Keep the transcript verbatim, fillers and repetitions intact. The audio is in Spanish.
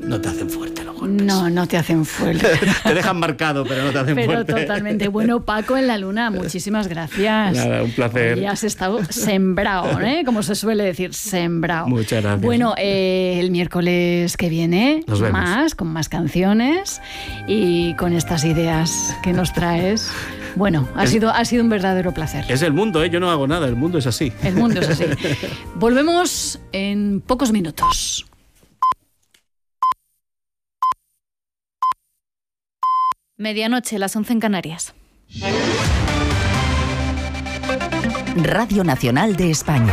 no te hacen fuerte los golpes. No, no te hacen fuerte. Te dejan marcado, pero no te hacen pero fuerte. Pero totalmente. Bueno, Paco en la Luna, muchísimas gracias. Nada, un placer. Y has estado sembrado, ¿eh? Como se suele decir, sembrado. Muchas gracias. Bueno, eh, el miércoles que viene, nos vemos. Más, con más canciones y con estas ideas que nos traes. Bueno, ha, es, sido, ha sido un verdadero placer. Es el mundo, ¿eh? Yo no hago nada, el mundo es así. El mundo es así. Volvemos en pocos minutos. Medianoche, las once en Canarias. Radio Nacional de España.